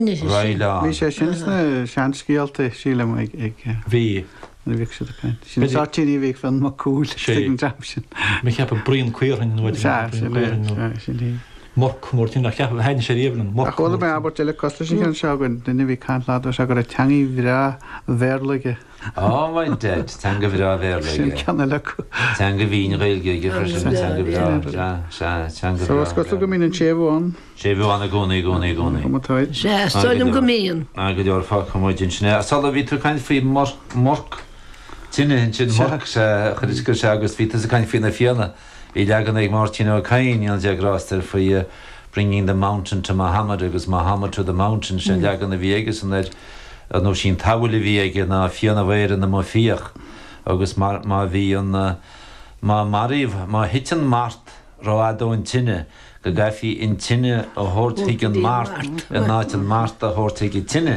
Raila. Bhí sé sin seanscíalta síle ag Bhí. bhíh si sin sátíí bhíh fan má cúil sin. Me cheap a bríon cuiirn nu Morc mórtín nach cheap haine sé réomhan A chola mé aber teile costa sin an segann duine bhí canlá se gur a teangaí bhrá bhéirlaige. Mein dead, tanga bhrá bhéirlaige. Ceanna le Tanga bhín réilge freisin tanga bhrá. Sós go go mín an séhháin. Séhháin a gcónaí. Matáid. Sé, stoilm go míon. A go deor fá chumáidin sinna. A sala bhí tú cain fao morc tinine sin morc churisgur se agus ví a cain fina fianna. Bhí legan ag Martino Cain an deagráster for bringing the mountain to Muhammad agus Muhammad to the mountain sin legan a bhígus an nó sin tawla bhí ag na fianna bhéir na má fioch agus má bhí an má maríomh má hitan mart ráádó an tinine go gafií in tinine a hórtaigh an mart a náit an mart a hórtaigh i tinine.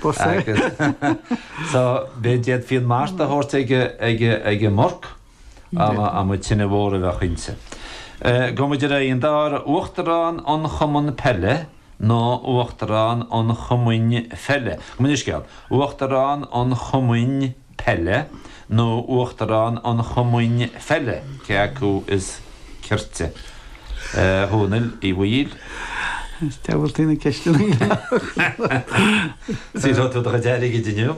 So bé déad fion mart a hórtaigh ag morc a mu tinine bhóra bheith chuinse. Gomuidir é an dar uachtarrán an chuman pelle nó uachtarrán an chumuin felle. Munis geall, uachtarrán an chumuin pelle nó uachtarrán an chumuin felle. Ceacu is cirte. Hónil I bhíl. Teabhfuil tína ceiste. Sí tú a déirigh diniuh?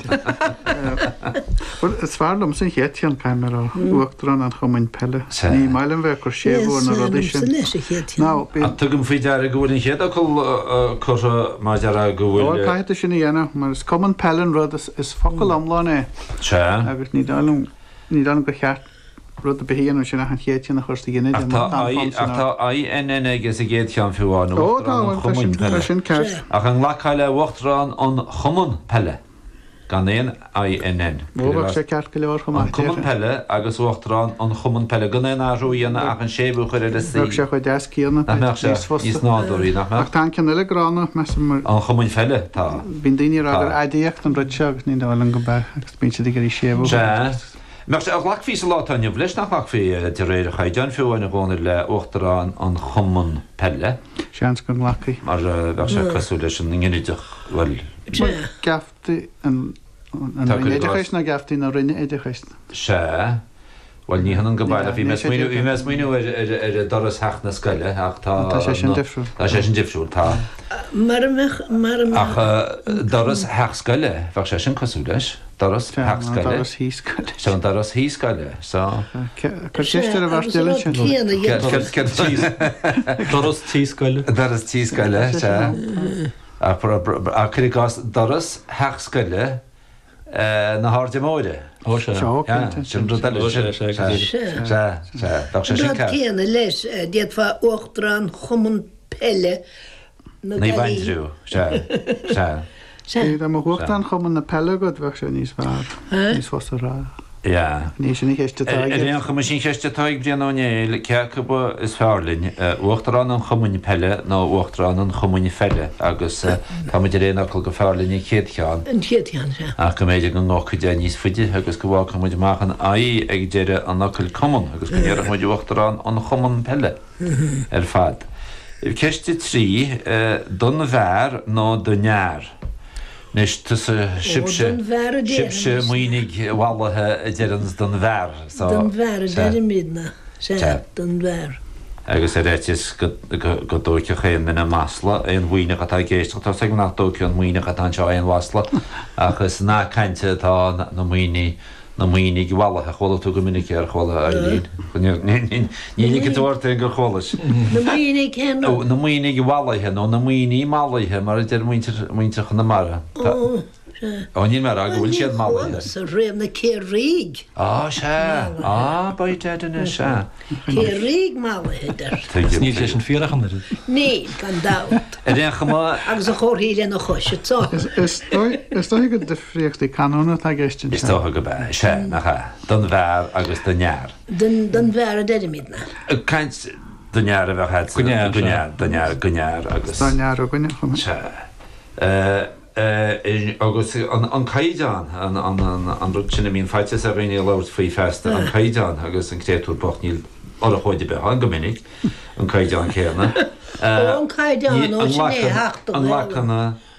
Is fearlam sin chéan caiimar á uachtarrán an chumain pelle. Ní mailan bheith chu séhú na rudí sin. A tugum fao dear a gúil in chéad a chu má dear a gúil. Caiite sin dhéana, mar is cuman pellen rud is focail amláin é. Se. Agus ní dálam go cheart rud a behíanú sin an chéan na chuirsta gine. Tá INN agus a géad chean fiúháin chumun pelle. Sin ceart. Ach an lechaile uachtarrán an chumun pelle. Gan éon INN. Bhach sé ceart go leor chumá. An chumun pelle agus uachtarrán an chumun pelle. Gan éon áhrúíanana ach an séú chuir a sí. Bhach sé chu 10 cíanna. Ís náúí nach Ach tá cin eile grána me an chumun felle tá. Bhín daoine agur aidíocht an rud segus ní dálan go beth agus bíse gur í séú. Meach sé a lachhí sa látainne bhlis nach lachhí de réidir chaidean fiúhain a gcóna le uachtarrán an chumun pelle. Seans go lachaí. Mar bheith sé cosú leis an inginideach bhfuil. Gaftaí an éidirchéis na gaftaí na rinne éidirchéis. Se bhil ní an go bailile bhí mes muoinú ar doras heach na scoile ach tá sé sin difriúil. Tá sé sin difriúil tá. Ach doras heach scoile bheith sé sin cosú leis. Doras heach scoile. Doras hí scoile. Se an doras hí scoile. Chu séiste a bhar stiile sin. Doras tí scoile. Doras tí scoile se. A chuir gás doras heach scoile na háde móide. Sin céanna leis déad fá uachtarrán chumun pelle ní baintrú Dá má thuchtán chuman na pelle go bheh sé níos bhar níos fosa rá. Ní sin chéiste Éon chu sin cheiste taig brianónéil ceacuba is fearlinn uachtarrán an chumuin pelle nó uachtarrán an chumuin felle agus tá idir réanail go fearlinn í chéad cheán. An chéad cheán se. Ach go méidir go ngóchuide níos fuide agus go bhá chuid machchan aí ag déire an nacail cuman agus go dhéar chuid uachtarrán an chuman pelle ar fad. Ceiste trí don bhar nó don near. Nes sibse muoinnig bhálathe a dearans don bhar. Don bhar a deir midna. Don bhar. Agus a réitis go dóice chéan na masla an bhuiine atá géiste tá ag nach dóice an muoine atá seo an wasla agus ná cainte tá na muoine na muoinnig bhálathe chola tú go minic ar chola a líon. Ní go dúirta gur cholas. Na muoinnig hen. Na muoinnig bhálathe nó na muoine málathe mar idir muinte chu na mara. Ní mar a go bhfuil siad málathe. Sa réim na céríg. Se baidéidirna se. Céríg málathe. Ní leis an fíorachan. Ní gan dat. Agus a chóirí na choise tá. Is dó go difriocht í canúna tá géistin. Is tó go bheith se nach don bhar agus don near. Don bhar a deir midna. Caint don near a bheith gonear agus. Don near a gonear. Agus an caiideán an ru sinna mín feite a réine leir faoi festa an caiideán agus an créúr bochníil or a chuide be an gomininic an caiideán chéanna An caiideán ó sin é heachta. An lachanna